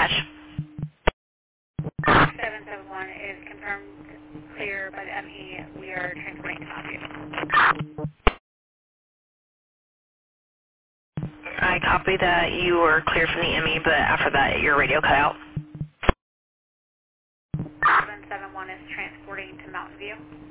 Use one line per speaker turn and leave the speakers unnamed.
dispatch.
771 is confirmed clear by the ME. We are transporting to Mountview.
I copy that you were clear from the ME, but after that your radio cut out.
771 is transporting to Mountain View.